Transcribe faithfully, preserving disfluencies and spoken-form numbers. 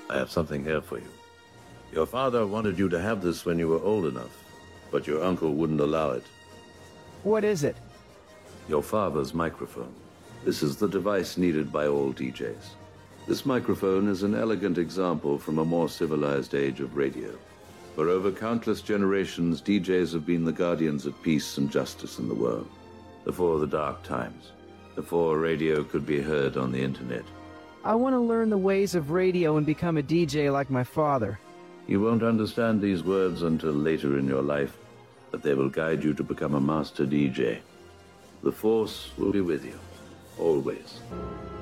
I have something here for you. Your father wanted you to have this when you were old enough, but your uncle wouldn't allow it. What is it? Your father's microphone. This is the device needed by all D Js. This microphone is an elegant example from a more civilized age of radio. For over countless generations, D Js have been the guardians of peace and justice in the world. Before the dark times. Before radio could be heard on the internet. I want to learn the ways of radio and become a D J like my father. You won't understand these words until later in your life, but they will guide you to become a master D J. The Force will be with you, always.